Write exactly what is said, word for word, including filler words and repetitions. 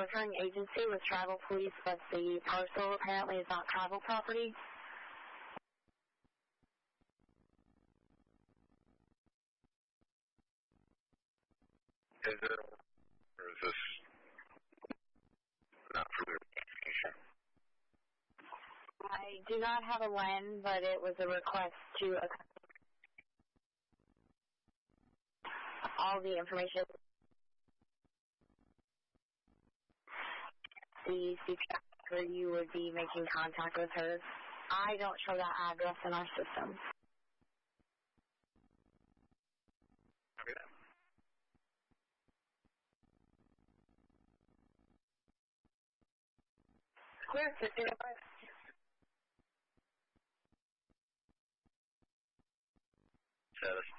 monitoring agency with Tribal Police, but the parcel apparently is not tribal property. Is it, or is this not further information? I do not have a L E N, but it was a request to uh, all the information. The C P R, you would be making contact with her. I don't show that address in our system. Okay. Clear, fifteen oh five. Status.